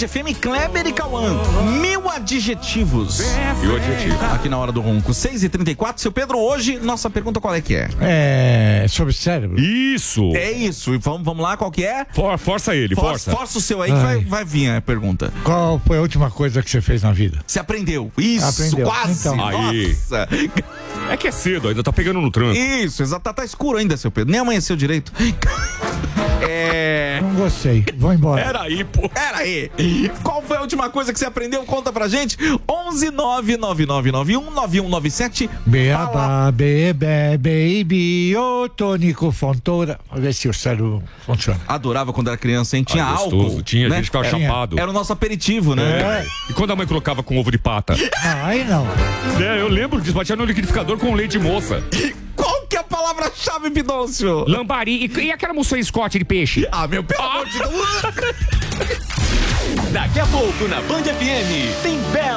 FM, Kleber e Cauã. 1000 adjetivos. E o adjetivo? Aqui na hora do ronco. 6h34. Seu Pedro, hoje, nossa pergunta qual é que é? É sobre cérebro. Isso. É isso. E vamos lá, qual que é? Força ele, força. Força o seu aí que vai vir a pergunta. Qual foi a última coisa que você fez na vida? Você aprendeu. Isso, Aprendeu. quase. Então. Aí. Nossa. É que é cedo, ainda tá pegando no tranco. Isso, exato. Tá escuro ainda, seu Pedro. Nem amanheceu direito. Não gostei. Vou embora. Era aí, pô. Pera aí. Qual foi a última coisa que você aprendeu? Conta pra gente. 11999919197. Beabá, bebê, baby, ô tônico, fontoura. Vamos ver se o cérebro funciona. Adorava quando era criança, hein? Tinha Gostoso. álcool. Tinha, né? a gente ficava chapado. Era o nosso aperitivo, né? E quando a mãe colocava com ovo de pata? Não, aí não. Eu lembro disso, batia no liquidificador com leite moça. Qual que é a palavra-chave, Pidôncio? Lambari. E aquela moção Scott de peixe? Ah, meu, pelo amor de Deus. Daqui a pouco na Band FM tem Bela